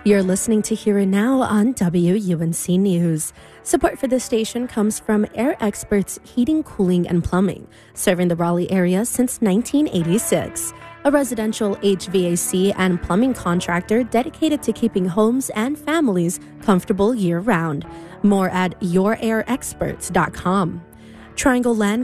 You're listening to Here and Now on WUNC News. Support for this station comes from Air Experts Heating, Cooling, and Plumbing, serving the Raleigh area since 1986. A residential HVAC and plumbing contractor dedicated to keeping homes and families comfortable year-round. More at yourairexperts.com. Triangle Land